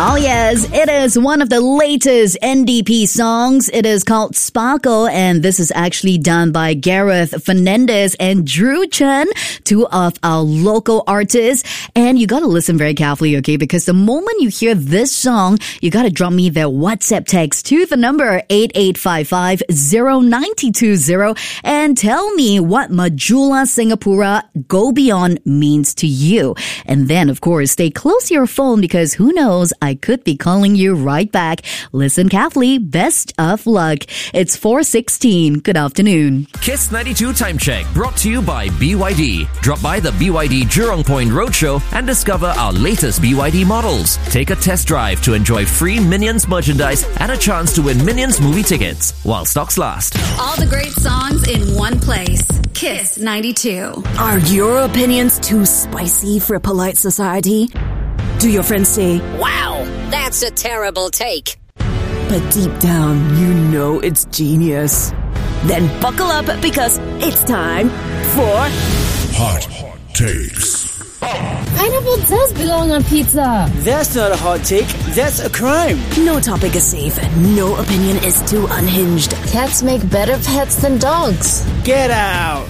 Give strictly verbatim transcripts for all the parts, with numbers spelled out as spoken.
Oh yes, it is one of the latest N D P songs. It is called Sparkle, and this is actually done by Gareth Fernandez and Drew Chen, two of our local artists. And you gotta listen very carefully, okay? Because the moment you hear this song, you gotta drop me their WhatsApp text to the number eight eight five five zero nine two zero and tell me what Majula Singapura Go Beyond means to you. And then, of course, stay close to your phone because who knows, I could be calling you right back. Listen carefully. Best of luck. It's four sixteen. Good afternoon. Kiss ninety-two Time Check brought to you by B Y D. Drop by the B Y D Jurong Point Roadshow and discover our latest B Y D models. Take a test drive to enjoy free Minions merchandise and a chance to win Minions movie tickets while stocks last. All the great songs in one place. Kiss ninety-two. Are your opinions too spicy for a polite society? Do your friends say, "Wow, that's a terrible take"? But deep down, you know it's genius. Then buckle up because it's time for Hot Takes. Pineapple does belong on pizza. That's not a hot take. That's a crime. No topic is safe. No opinion is too unhinged. Cats make better pets than dogs. Get out.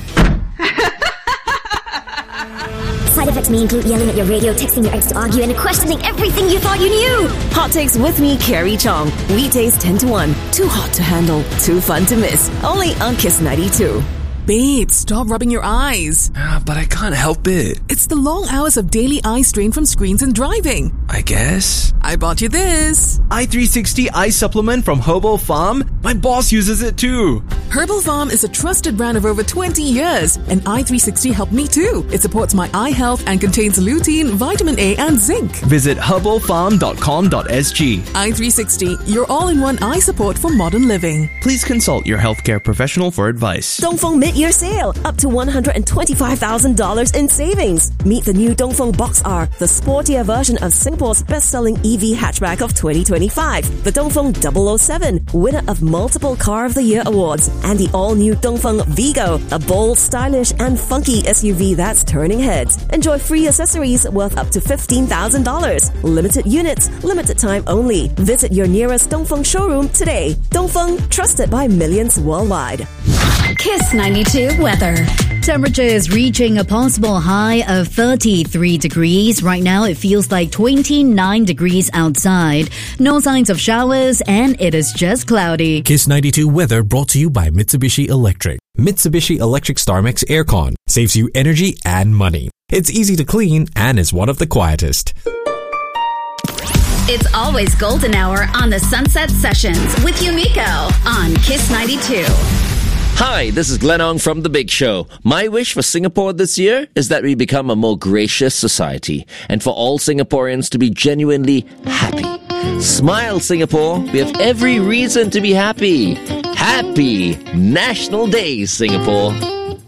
Side effects may include yelling at your radio, texting your ex to argue, and questioning everything you thought you knew. Hot Takes with me, Carrie Chong. Weekdays ten to one. Too hot to handle. Too fun to miss. Only on Kiss ninety-two. Babe, stop rubbing your eyes. Ah, but I can't help it. It's the long hours of daily eye strain from screens and driving. I guess. I bought you this. I three sixty Eye Supplement from Herbal Farm. My boss uses it too. Herbal Farm is a trusted brand of over twenty years. And I three sixty helped me too. It supports my eye health and contains lutein, vitamin A and zinc. Visit herbal farm dot com dot s g. I three sixty, your all-in-one eye support for modern living. Please consult your healthcare professional for advice. Dongfeng mid-year sale. Up to one hundred twenty-five thousand dollars in savings. Meet the new Dongfeng Box R, the sportier version of Singapore's best-selling E V hatchback of twenty twenty-five. The Dongfeng double oh seven, winner of multiple Car of the Year awards. And the all-new Dongfeng Vigo, a bold, stylish and funky S U V that's turning heads. Enjoy free accessories worth up to fifteen thousand dollars. Limited units, limited time only. Visit your nearest Dongfeng showroom today. Dongfeng, trusted by millions worldwide. Kiss ninety-two weather. Temperature is reaching a possible high of thirty-three degrees. Right now, it feels like twenty-nine degrees outside. No signs of showers, and it is just cloudy. Kiss ninety-two weather brought to you by Mitsubishi Electric. Mitsubishi Electric StarMax Aircon saves you energy and money. It's easy to clean and is one of the quietest. It's always golden hour on the Sunset Sessions with Yumiko on Kiss ninety-two. Hi, this is Glenn Ong from The Big Show. My wish for Singapore this year is that we become a more gracious society and for all Singaporeans to be genuinely happy. Smile, Singapore. We have every reason to be happy. Happy National Day, Singapore.